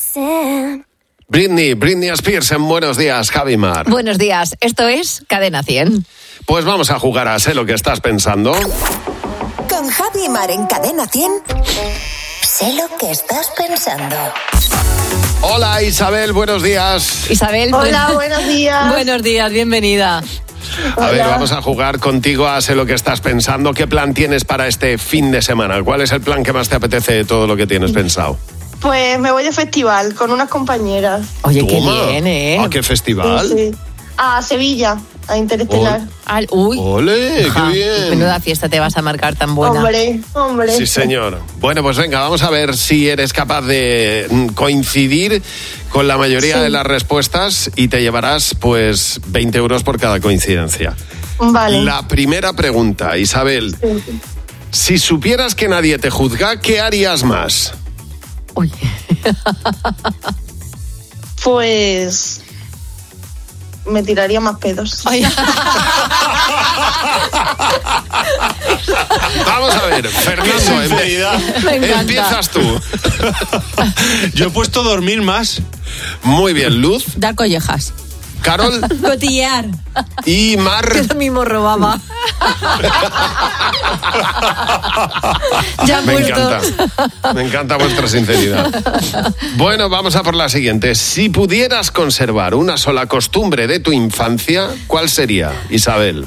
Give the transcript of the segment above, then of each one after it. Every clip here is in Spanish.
Britney Spears en Buenos Días, Javi Mar. Buenos días, esto es Cadena 100. Pues vamos a jugar a Sé lo que estás pensando. Con Javi Mar en Cadena 100. Sé lo que estás pensando. Hola Isabel, buenos días. Isabel, hola, buenos días. Buenos días, bienvenida. A ver, vamos a jugar contigo a Sé lo que estás pensando. ¿Qué plan tienes para este fin de semana? ¿Cuál es el plan que más te apetece de todo lo que tienes pensado? Pues me voy de festival con unas compañeras. Oye, qué Toma. bien, ¿eh? ¿A qué festival? Sí. A Sevilla, a Interestelar. Uy. ¡Ole, qué bien! Menuda fiesta te vas a marcar tan buena. Hombre. Sí, señor. Bueno, pues venga, vamos a ver si eres capaz de coincidir con la mayoría de las respuestas y te llevarás, pues, 20 euros por cada coincidencia. Vale. La primera pregunta, Isabel. Sí. Si supieras que nadie te juzga, ¿qué harías más? Uy. Pues me tiraría más pedos. Ay. Vamos a ver, Fernando, Me encanta. empiezas tú. Yo he puesto dormir más. Muy bien, Luz, Dar collejas. Carol Cotillear. y Mar. Yo mismo robaba. Ya Me muertos. me encanta vuestra sinceridad. Bueno, vamos a por la siguiente. Si pudieras conservar una sola costumbre de tu infancia, ¿cuál sería, Isabel?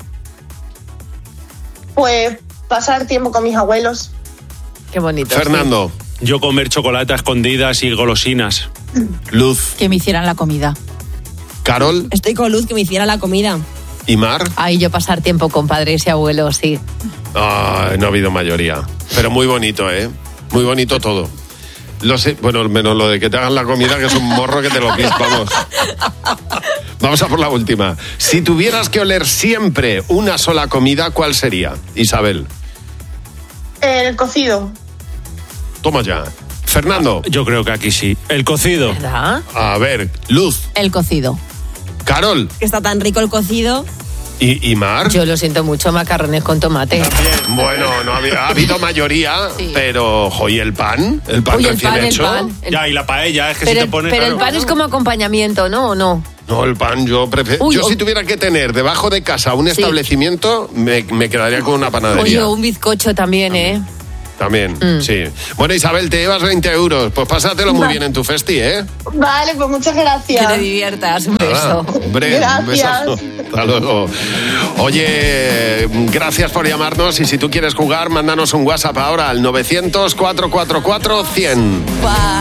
Pues pasar tiempo con mis abuelos. Qué bonito. Fernando, Yo comer chocolate a escondidas y golosinas. Luz, Que me hicieran la comida. Carol Estoy con Luz, que me hiciera la comida. y Mar. Ahí yo pasar tiempo con padres y abuelos, sí. No ha habido mayoría. Pero muy bonito, ¿eh? Muy bonito todo. Lo sé, bueno, menos lo de que te hagan la comida, que es un morro que te lo pides, vamos. Vamos a por la última. Si tuvieras que oler siempre una sola comida, ¿cuál sería, Isabel? El cocido. Toma ya. Fernando, Yo creo que aquí sí. El cocido. ¿Verdad? a ver, Luz, El cocido. Carol Que está tan rico el cocido. y Mar. Yo lo siento mucho, macarrones con tomate. Bueno, ha habido mayoría, Sí. pero, ¿y el pan? ¿El pan Uy, el recién pan, el hecho? pan. Ya, y la paella, es que Pero, si te pones... pero el claro. pan es como acompañamiento, ¿no? ¿O no? No, el pan, yo prefiero. Uy, Yo si tuviera que tener debajo de casa un establecimiento, me quedaría con una Oye, panadería. un bizcocho también, ¿eh? También, sí. Bueno, Isabel, te llevas 20 euros. Pues pásatelo muy bien en tu festi, ¿eh? Vale, pues muchas Que gracias. te diviertas. Un beso. Hombre, un beso. Gracias. Hasta luego. Oye, gracias por llamarnos y si tú quieres jugar, mándanos un WhatsApp ahora al 900 444 100.